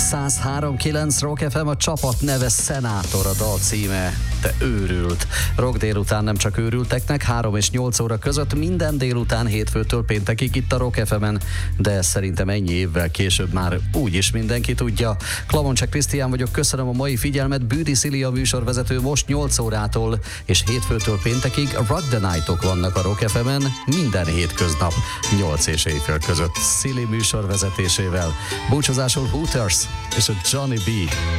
103.9 Rock FM, a csapat neve Szenátor, a dal címe Te őrült. Rock délután nem csak őrülteknek, 3 és 8 óra között minden délután hétfőtől péntekig itt a Rock FM-en, de szerintem ennyi évvel később már úgyis mindenki tudja. Klamoncsek Krisztián vagyok, köszönöm a mai figyelmet, Bűdi Szili a műsorvezető most 8 órától, és hétfőtől péntekig Rock the Night-ok vannak a Rock FM-en minden hétköznap 8 és éjfél között. Szili műsorvezetésével. Búcsúzásul Hooters és a Johnny B.